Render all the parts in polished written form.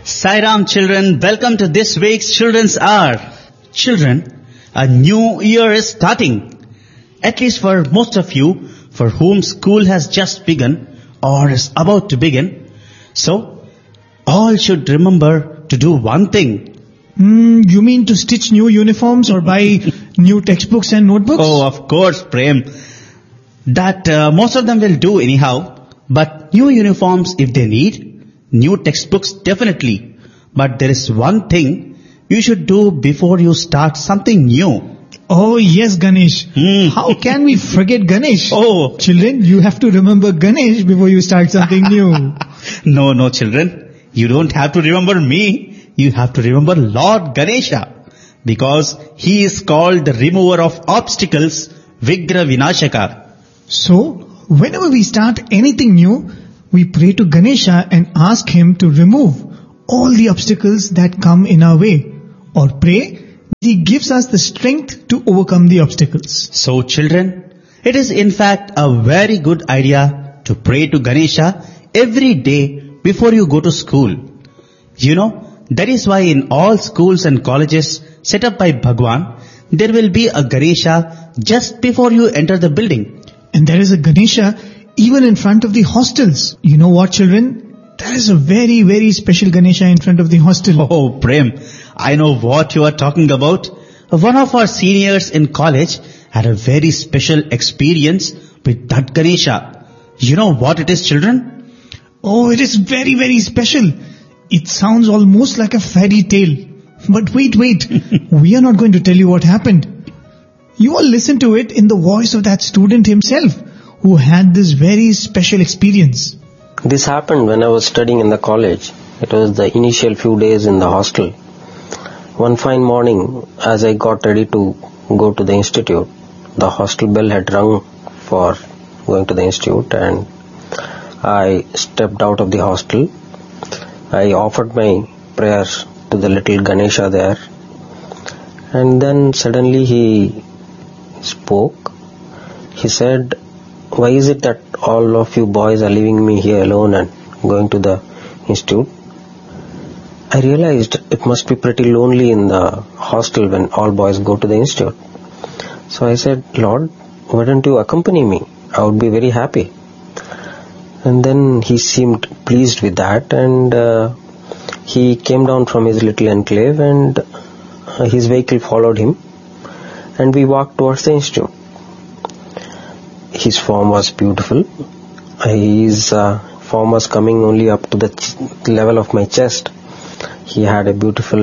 Sairam children, welcome to this week's Children's Hour. Children, a new year is starting. At least for most of you, for whom school has just begun or is about to begin. So, all should remember to do one thing. You mean to stitch new uniforms or buy new textbooks and notebooks? Oh, of course, Prem. That most of them will do anyhow. But new uniforms if they need. New textbooks definitely. But there is one thing you should do before you start something new. Oh yes, Ganesh. How can we forget Ganesh? Oh. Children, you have to remember Ganesh before you start something new. No, children. You don't have to remember me. You have to remember Lord Ganesha. Because he is called the remover of obstacles, Vigra Vinashaka. So, whenever we start anything new, we pray to Ganesha and ask him to remove all the obstacles that come in our way. Or pray he gives us the strength to overcome the obstacles. So children, it is in fact a very good idea to pray to Ganesha every day before you go to school. You know, that is why in all schools and colleges set up by Bhagwan, there will be a Ganesha just before you enter the building. And there is a Ganesha even in front of the hostels. You know what, children? There is a very, very special Ganesha in front of the hostel. Oh, Prem, I know what you are talking about. One of our seniors in college had a very special experience with that Ganesha. You know what it is, children? Oh, it is very, very special. It sounds almost like a fairy tale. But wait. We are not going to tell you what happened. You all listen to it in the voice of that student himself who had this very special experience. This happened when I was studying in the college. It was the initial few days in the hostel. One fine morning, as I got ready to go to the institute, the hostel bell had rung for going to the institute, and I stepped out of the hostel. I offered my prayers to the little Ganesha there, and then suddenly he spoke. He said, "Why is it that all of you boys are leaving me here alone and going to the institute?" I realized it must be pretty lonely in the hostel when all boys go to the institute. So I said, "Lord, why don't you accompany me? I would be very happy." And then he seemed pleased with that, and he came down from his little enclave, and his vehicle followed him, and we walked towards the institute. His form was beautiful. His form was coming only up to the level of my chest. He had a beautiful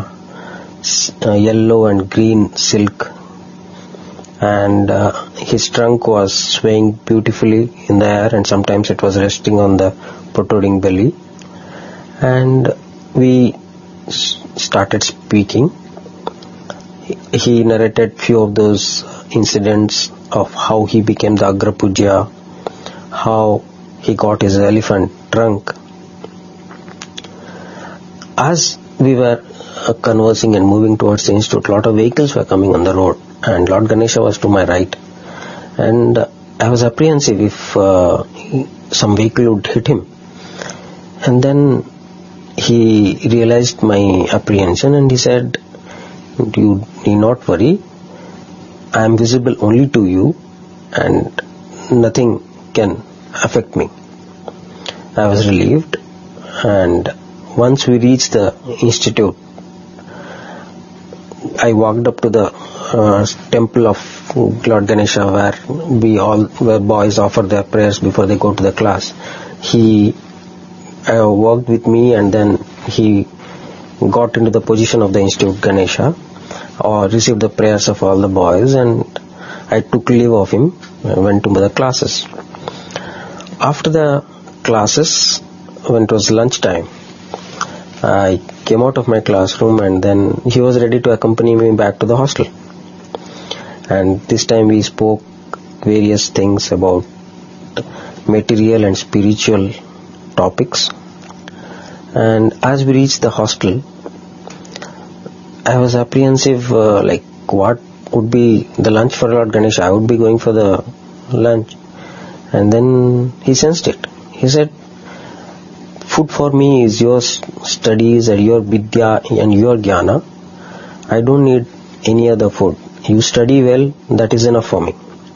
yellow and green silk, and his trunk was swaying beautifully in the air, and sometimes it was resting on the protruding belly. And we started speaking. He narrated few of those incidents of how he became the Agrapuja, how he got his elephant trunk. As we were conversing and moving towards the institute, a lot of vehicles were coming on the road, and Lord Ganesha was to my right, and I was apprehensive if some vehicle would hit him. And then he realized my apprehension, and he said, "You need not worry, I am visible only to you and nothing can affect me." I was relieved, and once we reached the institute, I walked up to the temple of Lord Ganesha, where boys offer their prayers before they go to the class. He walked with me, and then he got into the position of the institute Ganesha, or received the prayers of all the boys, and I took leave of him and went to the classes. After the classes, when it was lunchtime, I came out of my classroom, and then he was ready to accompany me back to the hostel. And this time we spoke various things about material and spiritual topics. And as we reached the hostel, I was apprehensive, what would be the lunch for Lord Ganesha. I would be going for the lunch. And then he sensed it. He said, food for me is your studies and your vidya and your jnana. I don't need any other food. You study well, that is enough for me.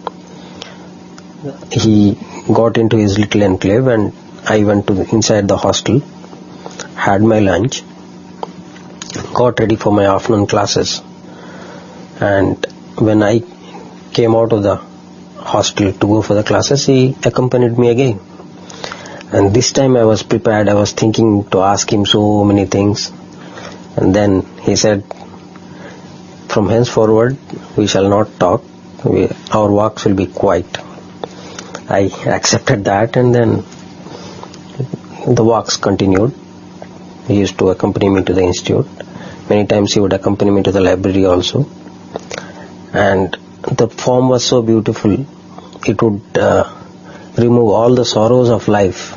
He got into his little enclave and I went to inside the hostel, had my lunch, got ready for my afternoon classes, and when I came out of the hostel to go for the classes, he accompanied me again. And this time I was prepared. I was thinking to ask him so many things, and then he said, from henceforward we shall not talk, our walks will be quiet. I accepted that, and then the walks continued. He used to accompany me to the institute. Many times he would accompany me to the library also. And the form was so beautiful, it would remove all the sorrows of life.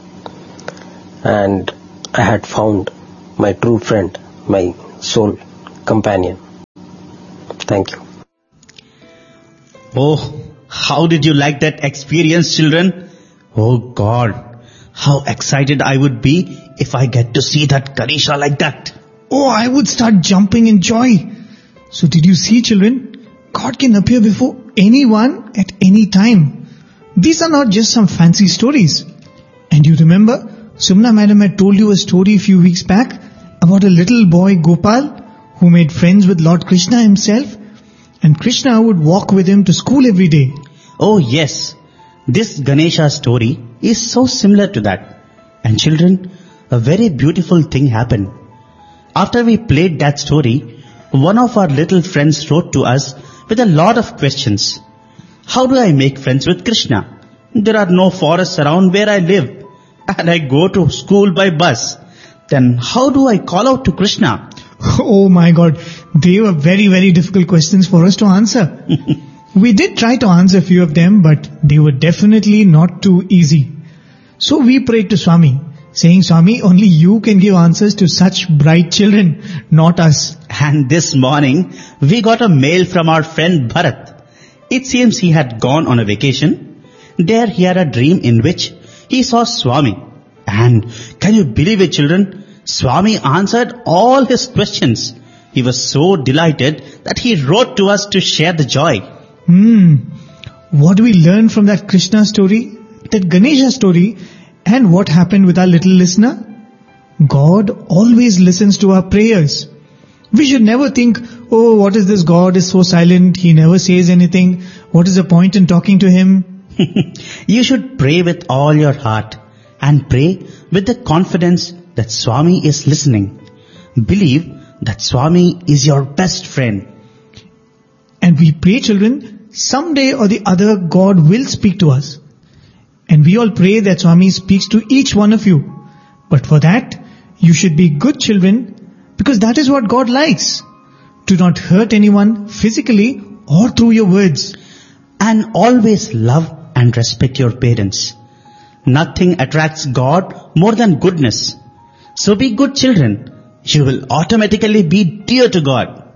And I had found my true friend, my soul companion. Thank you. Oh, how did you like that experience, children? Oh God, how excited I would be if I get to see that Ganesha like that. Oh, I would start jumping in joy. So did you see, children? God can appear before anyone at any time. These are not just some fancy stories. And you remember, Sumna madam had told you a story a few weeks back about a little boy Gopal who made friends with Lord Krishna himself, and Krishna would walk with him to school every day. Oh yes, this Ganesha story is so similar to that. And children, a very beautiful thing happened. After we played that story, one of our little friends wrote to us with a lot of questions. How do I make friends with Krishna? There are no forests around where I live, and I go to school by bus. Then how do I call out to Krishna? Oh my God, they were very, very difficult questions for us to answer. We did try to answer a few of them, but they were definitely not too easy. So we prayed to Swami, saying, Swami, only you can give answers to such bright children, not us. And this morning, we got a mail from our friend Bharat. It seems he had gone on a vacation. There he had a dream in which he saw Swami. And can you believe it, children? Swami answered all his questions. He was so delighted that he wrote to us to share the joy. What do we learn from that Krishna story, that Ganesha story, and what happened with our little listener? God always listens to our prayers. We should never think, oh, what is this God is so silent, he never says anything, what is the point in talking to him? You should pray with all your heart and pray with the confidence that Swami is listening. Believe that Swami is your best friend. And we pray, children, someday or the other God will speak to us. And we all pray that Swami speaks to each one of you. But for that, you should be good children, because that is what God likes. Do not hurt anyone physically or through your words. And always love and respect your parents. Nothing attracts God more than goodness. So be good children. You will automatically be dear to God.